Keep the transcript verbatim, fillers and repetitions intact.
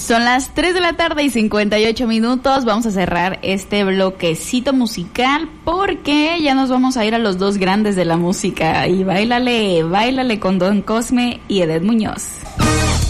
Son las tres de la tarde y cincuenta y ocho minutos. Vamos a cerrar este bloquecito musical porque ya nos vamos a ir a los dos grandes de la música. Y báilale, báilale con Don Cosme y Edeth Muñoz.